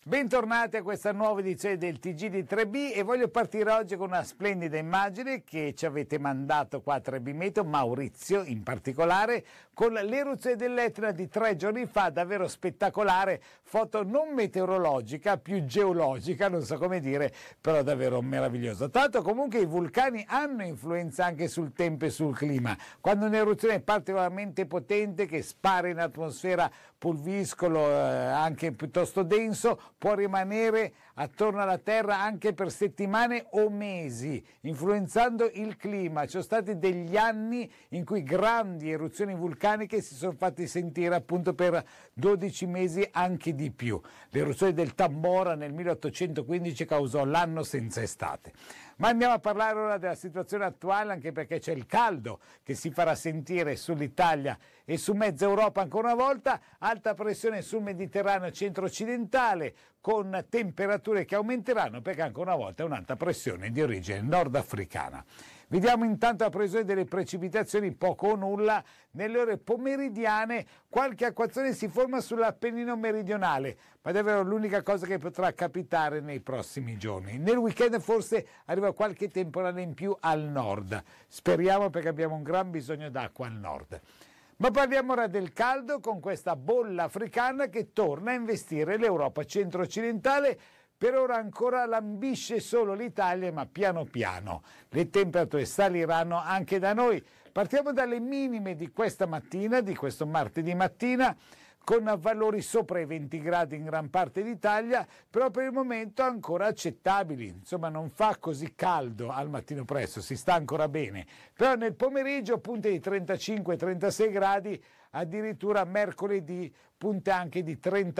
Bentornati a questa nuova edizione del TG di 3B e voglio partire oggi con una splendida immagine che ci avete mandato qua a 3B Meteo, Maurizio in particolare, con l'eruzione dell'Etna di 3 giorni fa, davvero spettacolare, foto non meteorologica, più geologica, non so come dire, però davvero meraviglioso. Tanto comunque i vulcani hanno influenza anche sul tempo e sul clima. Quando un'eruzione è particolarmente potente che spara in atmosfera pulviscolo anche piuttosto denso, può rimanere attorno alla Terra anche per settimane o mesi, influenzando il clima. Ci sono stati degli anni in cui grandi eruzioni vulcaniche si sono fatti sentire appunto per 12 mesi, anche di più. L'eruzione del Tambora nel 1815 causò l'anno senza estate. Ma andiamo a parlare ora della situazione attuale, anche perché c'è il caldo che si farà sentire sull'Italia e su mezza Europa ancora una volta, alta pressione sul Mediterraneo centro-occidentale con temperature che aumenteranno perché ancora una volta è un'alta pressione di origine nordafricana. Vediamo intanto la previsione delle precipitazioni, poco o nulla. Nelle ore pomeridiane qualche acquazzone si forma sull'Appennino meridionale, ma è davvero l'unica cosa che potrà capitare nei prossimi giorni. Nel weekend forse arriva qualche temporale in più al nord. Speriamo, perché abbiamo un gran bisogno d'acqua al nord. Ma parliamo ora del caldo con questa bolla africana che torna a investire l'Europa centro-occidentale. Per ora ancora lambisce solo l'Italia, ma piano piano le temperature saliranno anche da noi. Partiamo dalle minime di questa mattina, di questo martedì mattina, con valori sopra i 20 gradi in gran parte d'Italia, però per il momento ancora accettabili. Insomma, non fa così caldo al mattino presto, si sta ancora bene. Però nel pomeriggio punte di 35-36 gradi, addirittura mercoledì punte anche di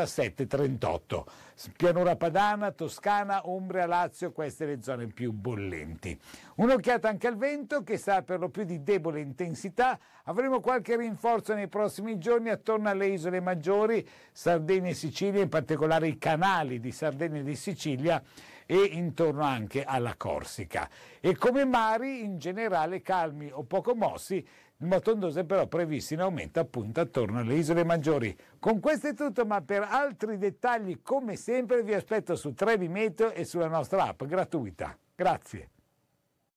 37-38. Pianura padana, Toscana, Umbria, Lazio, queste le zone più bollenti. Un'occhiata anche al vento, che sarà per lo più di debole intensità. Avremo qualche rinforzo nei prossimi giorni attorno alle isole maggiori, Sardegna e Sicilia, in particolare i canali di Sardegna e di Sicilia, e intorno anche alla Corsica. E come mari in generale calmi o poco mossi, il moto ondoso è però previsto in aumento appunto attorno alle isole maggiori. Con questo è tutto, ma per altri dettagli come sempre vi aspetto su 3B Meteo e sulla nostra app gratuita. Grazie.